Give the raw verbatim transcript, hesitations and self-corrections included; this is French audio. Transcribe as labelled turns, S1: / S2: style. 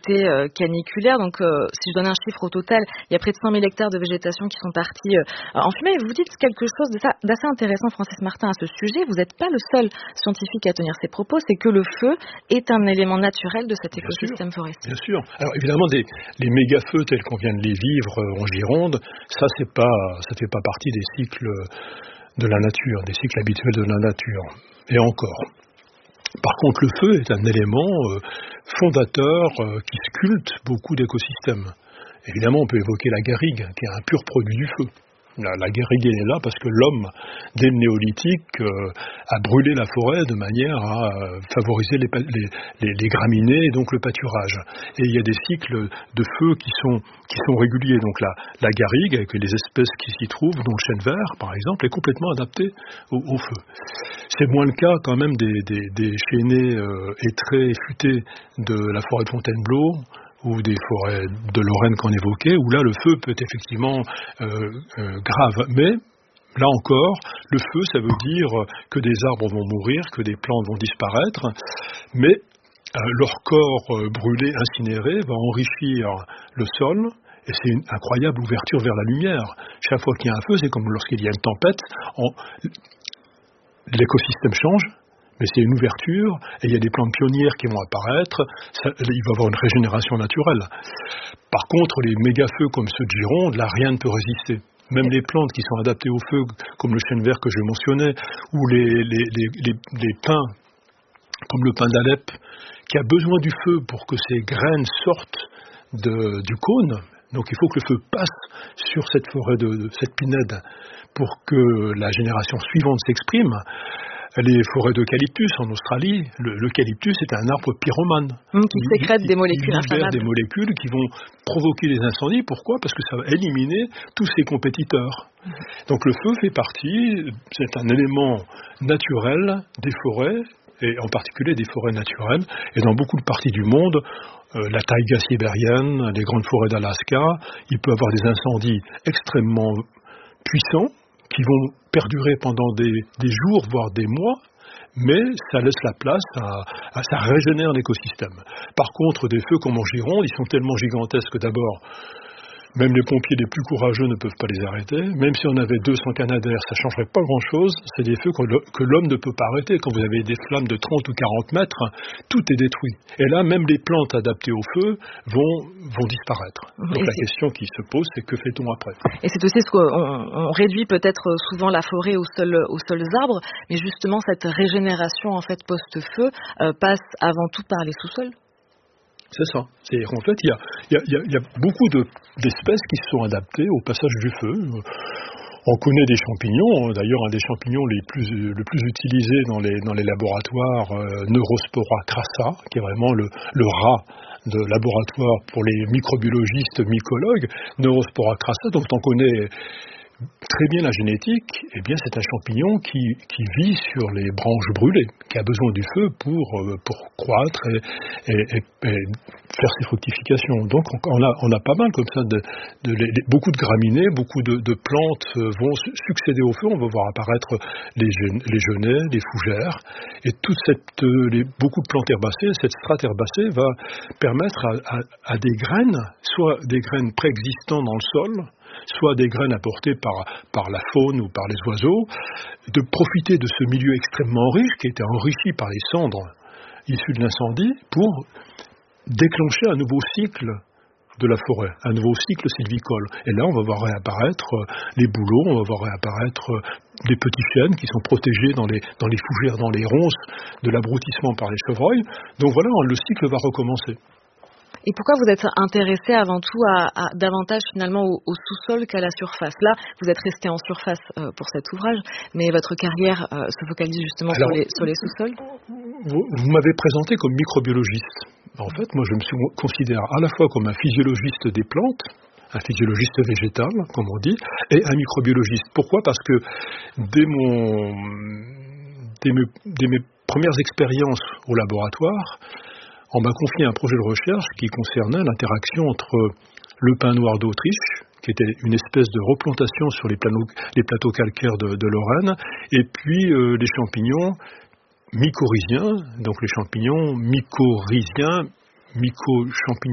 S1: été euh, caniculaire. Donc, euh, si je donne un chiffre au total, il y a près de cent mille hectares de végétation qui sont partis euh, en fumée. Et vous dites quelque chose de ça, d'assez intéressant, Francis Martin, à ce sujet. Vous n'êtes pas le seul scientifique à tenir ces propos. C'est que le feu est un élément naturel de cet
S2: bien
S1: écosystème
S2: sûr,
S1: forestier.
S2: Bien sûr. Alors, évidemment, des, les méga-feux tels qu'on vient de les vivre euh, en Gironde, ça, c'est pas, ça fait pas partie des cycles de la nature, des cycles habituels de la nature. Et encore. Par contre, le feu est un élément euh, fondateur euh, qui sculpte beaucoup d'écosystèmes. Évidemment, on peut évoquer la garrigue, qui est un pur produit du feu. La, la garrigue est là parce que l'homme, dès le néolithique, euh, a brûlé la forêt de manière à euh, favoriser les, les, les, les graminées et donc le pâturage. Et il y a des cycles de feu qui sont, qui sont réguliers. Donc la, la garrigue, avec les espèces qui s'y trouvent, dont le chêne vert, par exemple, est complètement adaptée au, au feu. C'est moins le cas quand même des, des, des chênaies euh, étrées et futées de la forêt de Fontainebleau, ou des forêts de Lorraine qu'on évoquait, où là le feu peut être effectivement euh, euh, grave. Mais là encore, le feu, ça veut dire que des arbres vont mourir, que des plantes vont disparaître, mais euh, leur corps euh, brûlé, incinéré, va enrichir le sol, et c'est une incroyable ouverture vers la lumière. Chaque fois qu'il y a un feu, c'est comme lorsqu'il y a une tempête, on... l'écosystème change, mais c'est une ouverture, et il y a des plantes pionnières qui vont apparaître, ça, il va y avoir une régénération naturelle. Par contre, les méga-feux comme ceux de Gironde, là, rien ne peut résister. Même les plantes qui sont adaptées au feu, comme le chêne vert que je mentionnais, ou les, les, les, les, les pins, comme le pin d'Alep, qui a besoin du feu pour que ses graines sortent de, du cône. Donc il faut que le feu passe sur cette forêt, de, de cette pinède, pour que la génération suivante s'exprime. Les forêts d'eucalyptus en Australie, le, l'eucalyptus est un arbre pyromane.
S1: Mmh, qui il, sécrète il, des molécules
S2: il
S1: inflammables.
S2: des molécules qui vont provoquer des incendies. Pourquoi ? Parce que ça va éliminer tous ses compétiteurs. Mmh. Donc le feu fait partie, c'est un élément naturel des forêts, et en particulier des forêts naturelles. Et dans beaucoup de parties du monde, euh, la taïga sibérienne, les grandes forêts d'Alaska, il peut y avoir des incendies extrêmement puissants, qui vont perdurer pendant des, des jours, voire des mois, mais ça laisse la place à, à ça régénère l'écosystème. Par contre, des feux comme en Gironde, ils sont tellement gigantesques d'abord, même les pompiers les plus courageux ne peuvent pas les arrêter. Même si on avait deux cents canadaires, ça ne changerait pas grand-chose. C'est des feux que l'homme ne peut pas arrêter. Quand vous avez des flammes de trente ou quarante mètres, tout est détruit. Et là, même les plantes adaptées au feu vont, vont disparaître. Donc et la question qui se pose, c'est que fait-on après ?
S1: Et c'est aussi ce qu'on on réduit peut-être souvent la forêt aux seuls, aux seuls arbres, mais justement cette régénération en fait post-feu euh, passe avant tout par les sous-sols.
S2: C'est ça. C'est-à-dire qu'en fait, il y a, il y a, il y a beaucoup de, d'espèces qui se sont adaptées au passage du feu. On connaît des champignons, d'ailleurs un des champignons les plus, le plus utilisés dans les, dans les laboratoires, euh, Neurospora crassa, qui est vraiment le, le rat de laboratoire pour les microbiologistes mycologues, Neurospora crassa, donc on connaît très bien la génétique. Eh bien c'est un champignon qui, qui vit sur les branches brûlées, qui a besoin du feu pour, pour croître et, et, et, et faire ses fructifications. Donc on a, on a pas mal comme ça, de, de, de, beaucoup de graminées, beaucoup de, de plantes vont succéder au feu. On va voir apparaître les, les genêts, les fougères, et toute cette, les, beaucoup de plantes herbacées. Cette strate herbacée va permettre à, à, à des graines, soit des graines préexistantes dans le sol, soit des graines apportées par, par la faune ou par les oiseaux, de profiter de ce milieu extrêmement riche, qui était enrichi par les cendres issues de l'incendie, pour déclencher un nouveau cycle de la forêt, un nouveau cycle sylvicole. Et là, on va voir réapparaître les bouleaux, on va voir réapparaître les petits chênes qui sont protégés dans les, dans les fougères, dans les ronces de l'abrutissement par les chevreuils. Donc voilà, le cycle va recommencer.
S1: Et pourquoi vous êtes intéressé avant tout à, à davantage finalement au, au sous-sol qu'à la surface ? Là, vous êtes resté en surface euh, pour cet ouvrage, mais votre carrière euh, se focalise justement Alors, sur les, sur les sous-sols ?
S2: Vous, vous m'avez présenté comme microbiologiste. En fait, moi je me suis, considère à la fois comme un physiologiste des plantes, un physiologiste végétal, comme on dit, et un microbiologiste. Pourquoi ? Parce que dès, mon, dès, mes, dès mes premières expériences au laboratoire, on m'a confié un projet de recherche qui concernait l'interaction entre le pin noir d'Autriche, qui était une espèce de replantation sur les, plateaux, les plateaux calcaires de, de Lorraine, et puis euh, les champignons mycorhiziens, donc les champignons mycorhiziens, myco-champignons